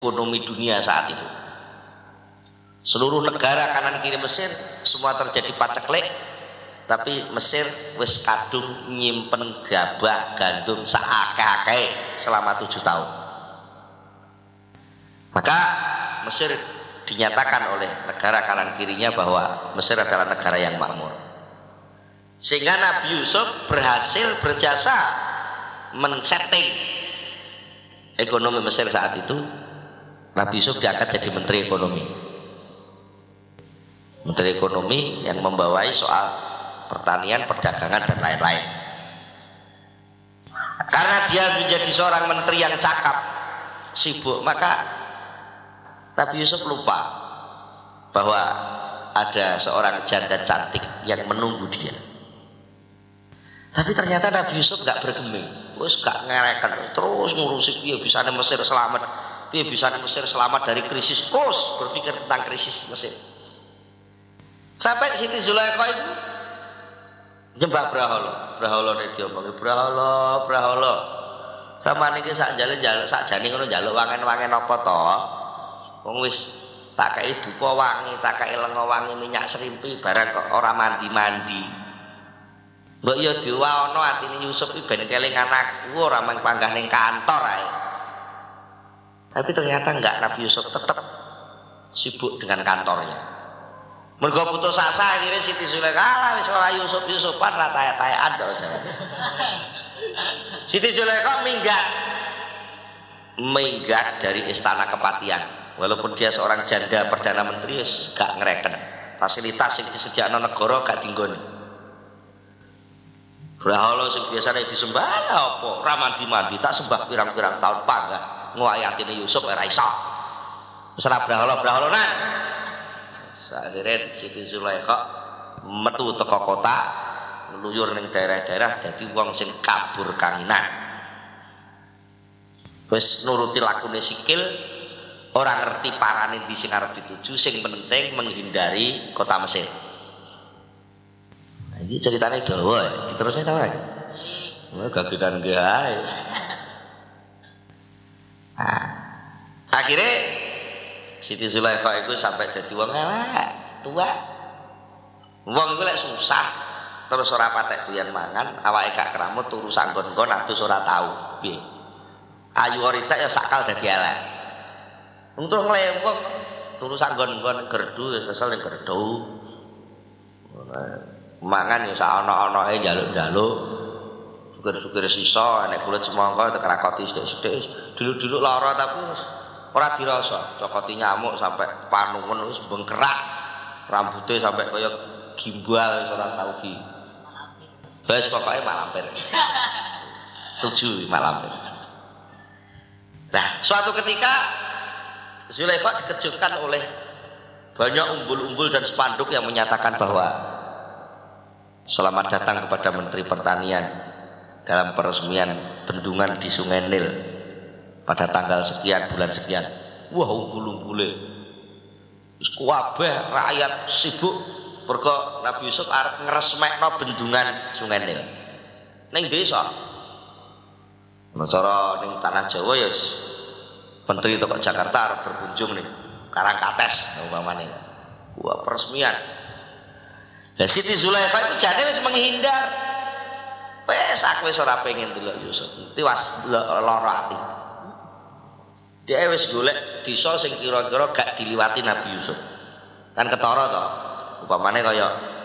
ekonomi dunia saat itu. Seluruh negara kanan kiri Mesir semua terjadi paceklik, tapi Mesir wis kadung nyimpen gabah gandum saakeh-akeh selama 7 tahun. Maka Mesir dinyatakan oleh negara kanan kirinya bahwa Mesir adalah negara yang makmur. Sehingga Nabi Yusuf berhasil berjasa men-setting ekonomi Mesir saat itu. Nabi Yusuf diangkat jadi Menteri Ekonomi. Menteri Ekonomi yang membawai soal pertanian, perdagangan, dan lain-lain. Karena dia menjadi seorang menteri yang cakap, sibuk, maka Nabi Yusuf lupa bahwa ada seorang janda cantik yang menunggu dia. Tapi ternyata Nabi Yusuf gak bergeming, terus gak ngerekan, terus ngurusi dia bisa Mesir selamat. Dia bisa Mesir selamat dari krisis, terus berpikir tentang krisis Mesir. Sampai Siti Zulaikha itu nyembah brahala nek diomongi brahala. Sama niki sak jane ngono njaluk wangen-wangen apa to? Wong wis tak kei dupa wangi, tak kei lenga wangi minyak serimpi barang kok ora mandi-mandi. Mbok ya diwaono atine Yusuf iki ben keling anakku ora mung panggah ning kantor ae. Tapi ternyata enggak, Nabi Yusuf tetap sibuk dengan kantornya. Mergo putus asa akhirnya Siti Zulaikha wis ora Yusuf-Yusufan ra taya-tayaan to. Siti Zulaikha minggat dari istana kepatihan. Walaupun dia seorang janda perdana menteri wis gak ngereken. Fasilitas sing disediakno negara gak dinggoni. Brahala sing biasane disembah apa? Ora mandi-mandi tak sembah pirang-pirang tahun panggah. Ngwayatine Yusuf ora iso. Wis ora brahala-brahalanan. Sakiren Siti Zulaikha metu teko kota, ngluyur ning daerah-daerah dadi wong sing kabur kanginan. Wis nuruti lakune sikil, ora ngerti parane ndi sing arep dituju, sing penting menghindari kota Mesir. Nah, iki ceritane dawa ya, diterusne ta ora? Gagedan gae. Nah, akhirnya Siti Zulaikha itu sampai jadi wong elek, tua. Wong iku lek susah terus ora patek doyan mangan, awake gak kramut turu sanggon-nggon adus ora tau. Piye? Ayu orita ya sakal dadi elek. Untuk nglewong turu sanggon-nggon gerdu ya kesel ning gerdu. Mangan ya sak ana-anake njaluk-njaluk. Syukur-syukur sisa nek kulit semangka tekrakoti sithik-sithik dulu-dulu lara tapi ora dirasa cokoti nyamuk sampai panungun wis bengkerak rambutnya sampai kaya gimbal ora tau di wis pokoke malampir setuju malampir. Nah suatu ketika Zulaikha dikejutkan oleh banyak umbul-umbul dan spanduk yang menyatakan bahwa selamat datang kepada Menteri Pertanian dalam peresmian bendungan di Sungai Nil pada tanggal sekian bulan sekian. Wah umbul-umbule wis kabeh rakyat sibuk mergo Nabi Yusuf arep ngresmekno bendungan Sungai Nil ning desa. Cara ning tanah Jawa ya menteri teko Jakarta arep berkunjung ning Karangkates umpamane. Wah peresmian. Lah Siti Zulaikha itu jane wis menghindar. Wes aku wis ora pengen delok Yusuf. Tiwas lara ati. Dia wis golek desa sing kira-kira gak diliwati Nabi Yusuf. Kan ketara to. Upamane kaya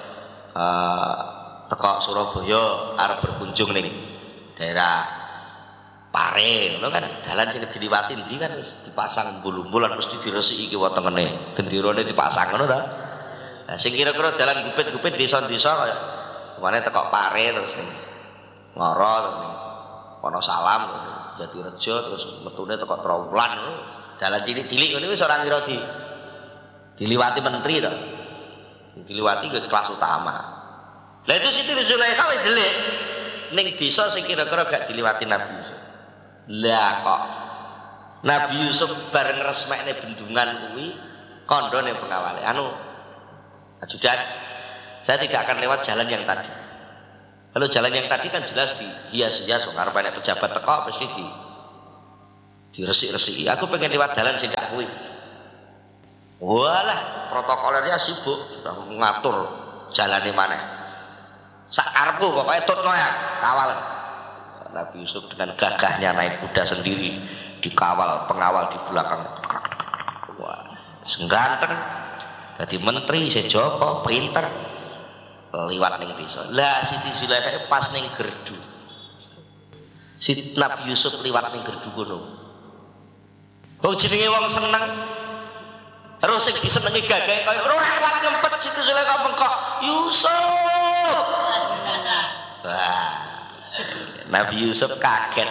teko Surabaya arep berkunjung ning daerah Pare, ngono kan dalan sing diliwati ndi kan wis dipasang umbul-umbul lan mesti diresiki kiwa tengene. Gendirane dipasang ngono ta. Lah sing kira-kira dalan gupit-gupit desa-desa kaya upamane teko Pare terus ning Ngoro terus ning Wonosalam Jatirejo terus metune teko Trawulan dalan cilik-cilik ngene wis ora ngira diliwati menteri to. Diliwati ke kelas utama. Lah itu Siti Zulaikha wis delik ning desa sing kira-kira gak diliwati Nabi Yusuf. Lah kok Nabi Yusuf bareng resmekne bendungan kuwi kandha ning pengawale. Ajudan, saya tidak akan lewat jalan yang tadi. Kalau jalan yang tadi kan jelas dihias-hias, wong arep nek pejabat teko mesti Diresik-resiki. Aku pengen lewat dalan sing gak kuwi. Walah, protokolernya sibuk, sudah mengatur jalane maneh. Sak karepku pokoke tutno ya, kawal. Nabi Yusuf dengan gagahnya naik kuda sendiri, dikawal pengawal di belakang. Wah, ganteng. Dadi menteri sejopo, pinter. Liwat ning desa. Lah Siti Zulaikha pas ning gerdu. Si Nabi Yusuf liwat ning gerdu kono. Wong jenenge wong seneng. Terus sing disenengi gagahe kaya ora kuat ngempet Siti Zulaikha bengkok. Yusuf. Wah. Nabi Yusuf kaget.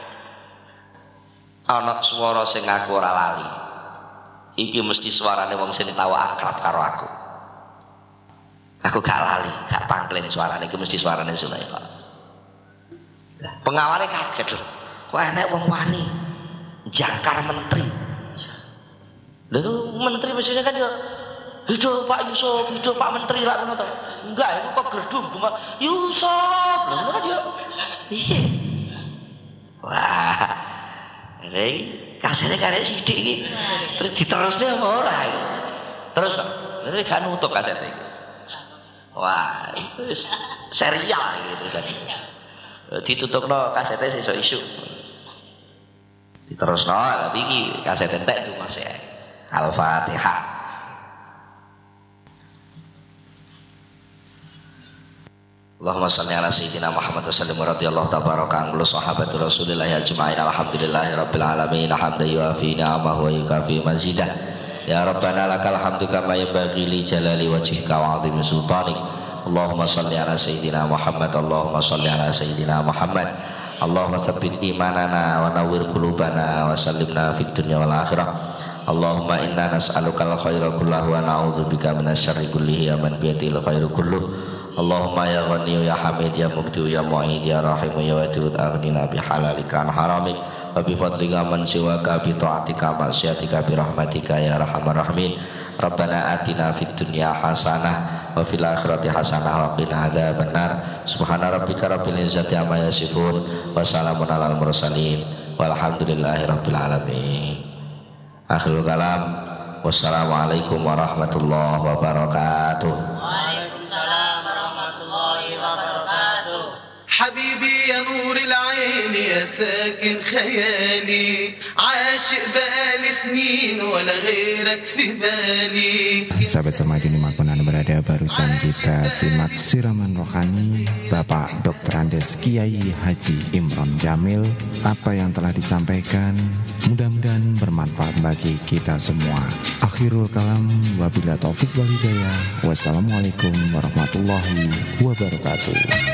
Ana swara sing aku ora lali. Iki mesti suarane wong sing tau akrab karo aku. Aku gak lali, gak pangkling suarane iki mesti suarane Zulaikha. Pengawalnya kaget lho. Kok enek wong wani jangkar menteri. Lha menteri mestinya kan ya hidup Pak Yusuf, hidup Pak Menteri lah ngono to. Enggak, itu kok gerdum cuma Yusuf. Lha ngono dia. Piye? Wah. Ini kasene karek sithik iki. Terus diterusne apa ora iki? Terus ini gak nutup kasete iki. Wah, itu serial gitu kan. Ditutupno kasete sesuk isuk. Diterusno tapi iki kaset entek tuh Mas ya. Al-Fatihah. Allahumma shalli ala sayyidina Muhammad wa sallim radhiyallahu tabaraka an sahabatul Rasulillah ajma'in alhamdulillahi rabbil alamin hamdan yuafi ni'amahu wa yukafi mazidah. Ya Rabbana lakal hamdu kama yanbaghi li jalali wajhika wa 'azimi sultanik. Allahumma shalli ala sayyidina Muhammad. Allahumma shalli ala sayyidina Muhammad. Allahumma tsabbit imanana wa nawwir qulubana wa sallimna fid dunya wal akhirah. Allahumma inna nas'aluka al-khaira kullahu wa na'udzubika minasyarri kullihi ya man bi yadil khairu kulluh. Allahumma ya Ghani ya Hamid ya Mubdi ya Mu'id ya Rahim ya Wadud aghnina bi halalika an haramik wa bi fadlika man siwaka bi ta'atika ma'siyatika bi rahmatika ya arhamar rahimin. Rabbana atina fid dunya hasanah wa fil akhirati hasanah wa qina adzabannar. Subhana rabbika rabbil izzati amma yasifun wa salamun alal mursalin walhamdulillahi rabbil alamin. Akhirul kalam. Wassalamualaikum warahmatullahi wabarakatuh. Waalaikumsalam warahmatullahi wabarakatuh. حبيبي يا نور العين يا ساكن خيالي عاشق بقالي سنين ولا غيرك في بالي. Sahabat semua dimanapun Anda berada, barusan kita simak siraman rohani Bapak Dr. Andes Kiai Haji Imron Jamil. Apa yang telah disampaikan mudah-mudahan bermanfaat bagi kita semua. Akhirul kalam, wabillahi taufik wal hidayah. Wassalamualaikum warahmatullahi wabarakatuh.